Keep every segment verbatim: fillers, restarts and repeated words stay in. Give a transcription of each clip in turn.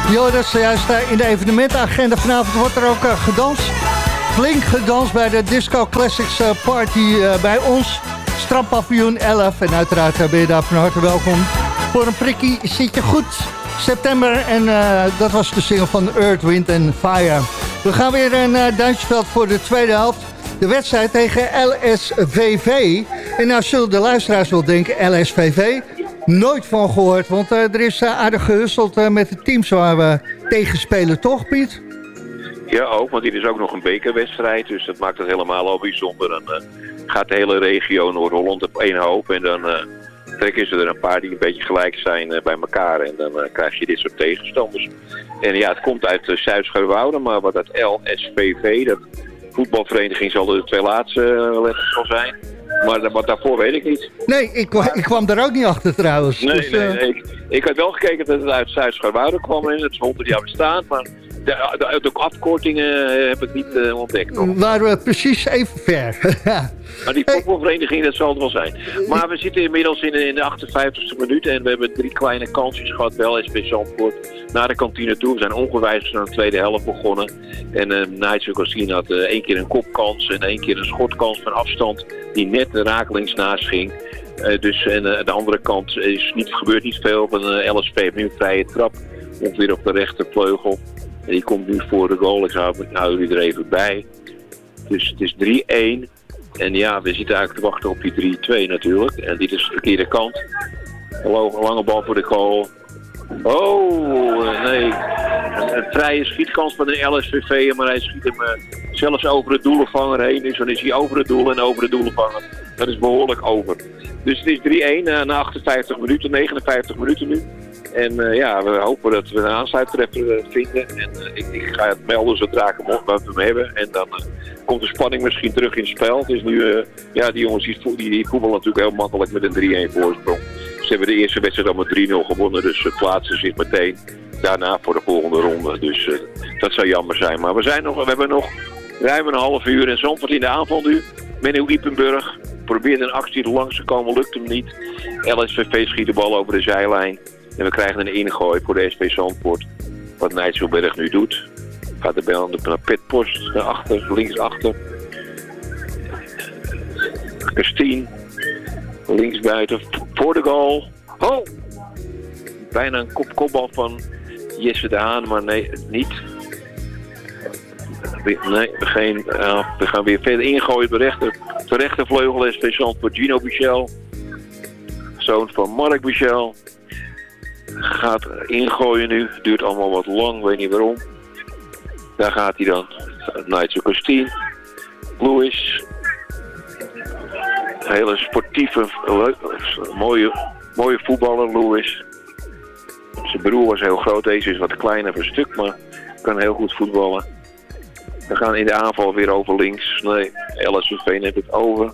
Jo, dat is juist uh, in de evenementenagenda. Vanavond wordt er ook uh, gedanst. Flink gedanst bij de Disco Classics uh, Party uh, bij ons. Strandpaviljoen elf. En uiteraard uh, ben je daar van harte welkom. Voor een prikkie zit je goed. September en uh, dat was de single van Earth, Wind and Fire. We gaan weer naar uh, Duintjesveld voor de tweede helft. De wedstrijd tegen L S V V. En nou zullen de luisteraars wel denken, L S V V... Nooit van gehoord, want uh, er is uh, aardig gehusteld uh, met de teams waar we tegen spelen, toch Piet? Ja, ook, want dit is ook nog een bekerwedstrijd, dus dat maakt het helemaal al bijzonder. Dan uh, gaat de hele regio Noord-Holland op één hoop en dan uh, trekken ze er een paar die een beetje gelijk zijn uh, bij elkaar. En dan uh, krijg je dit soort tegenstanders. En ja, het komt uit uh, Zuid-Scharwoude, maar wat dat L S V V, dat voetbalvereniging zal de twee laatste uh, letters zal zijn. Maar wat daarvoor weet ik niet. Nee, ik, ik kwam daar ook niet achter trouwens. Nee, dus, nee, uh... nee. Ik, ik had wel gekeken dat het uit Zuid-Scharwoude kwam en het is honderd jaar bestaan, maar de, de, de afkortingen heb ik niet uh, ontdekt nog. Waren we precies even ver. Maar die voetbalvereniging, dat zal het wel zijn. Maar we zitten inmiddels in, in de achtenvijftigste minuut en we hebben drie kleine kansjes gehad, wel S P Zandvoort, naar de kantine toe. We zijn ongewijzigd aan de tweede helft begonnen. En uh, Nigel Cassine had uh, één keer een kopkans en één keer een schotkans van afstand die net de rakelings naast ging. Uh, dus en uh, de andere kant is niet, gebeurt niet veel. Op een uh, L S P heeft nu een vrije trap, ongeveer op de rechtervleugel. En die komt nu voor de goal. Ik hou, ik hou jullie er even bij. Dus het is drie een. En ja, we zitten eigenlijk te wachten op die drie twee natuurlijk. En dit is de verkeerde kant. Een lange bal voor de goal. Oh, nee. Een, een vrije schietkans van de L S V V, maar hij schiet hem uh, zelfs over het doelenvanger heen. Dus dan is hij over het doel en over het doelenvanger. Dat is behoorlijk over. Dus het is drie een uh, na achtenvijftig minuten, negenenvijftig minuten nu. En uh, ja, we hopen dat we een aansluittreffer uh, vinden. En uh, ik, ik ga het melden zodra ik hem, wat we hem hebben. En dan uh, komt de spanning misschien terug in het spel. Het is nu, uh, ja, die jongens die, die, die voetballen natuurlijk heel makkelijk met een drie een voorsprong. Ze hebben de eerste wedstrijd al met drie nul gewonnen, dus uh, plaatsen zich meteen daarna voor de volgende ronde. Dus uh, dat zou jammer zijn. Maar we, zijn nog, we hebben nog ruim een half uur en Zandvoort in de aanval nu. Menno Ippenburg probeert een actie er langs te komen, lukt hem niet. L S V V schiet de bal over de zijlijn. En we krijgen een ingooi voor de S P Zandvoort. Wat Nijtselberg nu doet. Gaat de bal naar Petpost, naar achter, linksachter. Christine. Linksbuiten, voor de goal. Oh! Bijna een kop kopbal van Jesse de Haan, maar nee, niet. Nee, geen, uh, we gaan weer verder ingooien op de rechter, de rechtervleugel. S P Zandvoort, Gino Michel. Zoon van Mark Michel. Gaat ingooien nu. Duurt allemaal wat lang, weet niet waarom. Daar gaat hij dan. Nigel Christine. Louis. Hele sportieve, mooie, mooie voetballer, Louis. Zijn broer was heel groot. Deze is wat kleiner voor stuk, maar kan heel goed voetballen. We gaan in de aanval weer over links. Nee, L S V V neemt het over.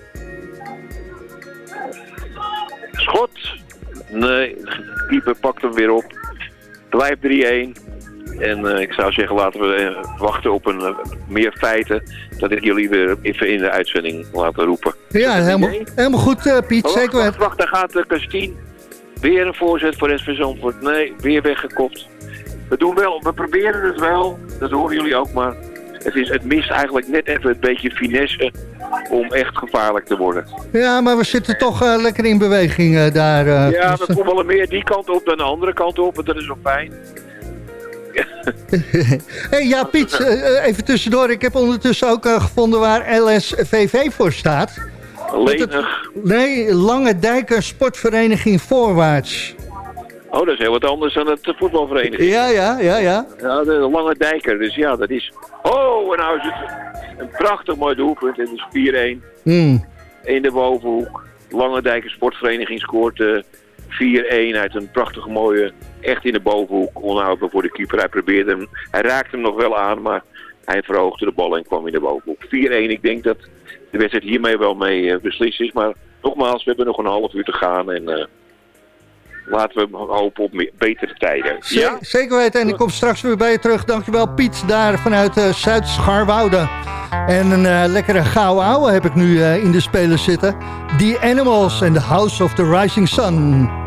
Schot. Nee, de keeper pakt hem weer op. Blijft drie een. En uh, ik zou zeggen, laten we uh, wachten op een, uh, meer feiten. Dat ik jullie weer even in de uitzending laten roepen. Ja, helemaal, helemaal goed uh, Piet. Oh, zeker. Wacht, wacht, wacht, daar gaat uh, Christine. Weer een voorzet voor S V Zandvoort. Nee, weer weggekopt. We doen wel, we proberen het wel. Dat horen jullie ook, maar het, is, het mist eigenlijk net even een beetje finesse om echt gevaarlijk te worden. Ja, maar we zitten toch uh, lekker in beweging uh, daar. Uh, ja, dus, we voetballen meer die kant op dan de andere kant op. En dat is wel fijn. Hey, ja, Piet, uh, even tussendoor. Ik heb ondertussen ook uh, gevonden waar L S V V voor staat. Lenig. Nee, Lange Dijker Sportvereniging Voorwaarts. Oh, dat is heel wat anders dan het voetbalvereniging. Ja, ja, ja, ja. Ja, de Lange Dijker. Dus ja, dat is... Oh, en nou is het een prachtig mooi doelpunt. Het is vier een. Mm. In de bovenhoek. Lange Dijker Sportvereniging scoort uh, vier een uit een prachtig mooie... Echt in de bovenhoek. Onhoudbaar voor de keeper. Hij probeerde hem. Hij raakte hem nog wel aan, maar hij verhoogde de bal en kwam in de bovenhoek. vier een. Ik denk dat de wedstrijd hiermee wel mee uh, beslist is. Maar nogmaals, we hebben nog een half uur te gaan. En uh, laten we hopen op meer, betere tijden. Z- ja? Zeker weten. En ik kom straks weer bij je terug. Dankjewel Piet, daar vanuit uh, Zuid-Scharwoude. En een uh, lekkere gouden ouwe heb ik nu uh, in de spelers zitten. The Animals and the House of the Rising Sun.